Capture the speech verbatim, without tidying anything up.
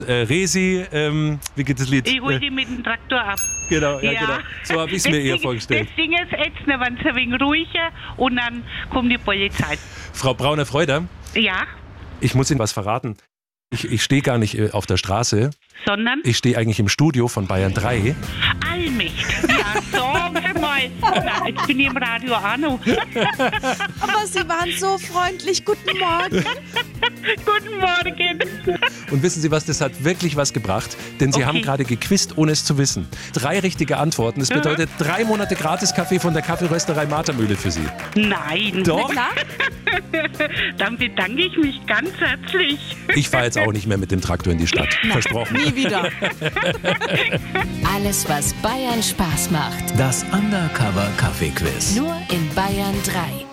Äh, Resi, ähm, wie geht das Lied? Ich hol die mit dem Traktor ab. Genau, ja, Ja. genau. So habe ich es mir eher vorgestellt. Das Ding ist jetzt, dann werden sie ein wenig ruhiger und dann kommt die Polizei. Frau Brauner-Freuder, Ja, ich muss Ihnen was verraten. Ich, ich stehe gar nicht äh, auf der Straße. sondern Ich stehe eigentlich im Studio von Bayern drei. Allmächt. Ja, sagen Sie mal. Na, jetzt bin ich im Radio auch noch. Aber Sie waren so freundlich. Guten Morgen. Guten Morgen. Und wissen Sie was, das hat wirklich was gebracht, denn Sie Okay. haben gerade gequizt, ohne es zu wissen. Drei richtige Antworten. Das bedeutet drei Monate Gratis-Kaffee von der Kaffeerösterei Martermühle für Sie. Nein. Doch. Klar? Dann bedanke ich mich ganz herzlich. Ich fahre jetzt auch nicht mehr mit dem Traktor in die Stadt. Versprochen. Nie wieder. Alles, was Bayern Spaß macht. Das Undercover Kaffee Quiz. Nur in Bayern drei.